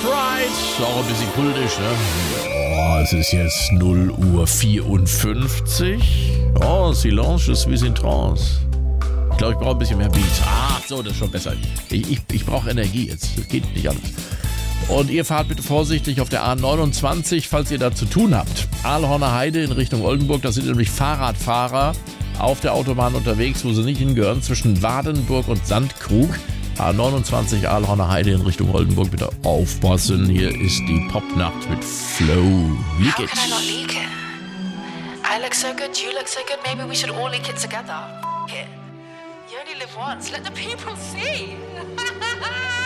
Right. Auch ein bisschen kultisch, ne? Oh, es ist jetzt 0:54 Uhr. Oh, Silence, je suis in trance. Ich glaube, ich brauche ein bisschen mehr Beats. Ach so, das ist schon besser. Ich brauche Energie jetzt. Das geht nicht anders. Und ihr fahrt bitte vorsichtig auf der A29, falls ihr da zu tun habt. Ahlhorner Heide in Richtung Oldenburg. Das sind nämlich Fahrradfahrer auf der Autobahn unterwegs, wo sie nicht hingehören, zwischen Wadenburg und Sandkrug. A29 Ahlhorner Heide in Richtung Oldenburg. Bitte aufpassen. Hier ist die Popnacht mit Flow. Leak it. How can I not leak it? I look so good, you look so good. Maybe we should all leak it together. F it. You only live once. Let the people see.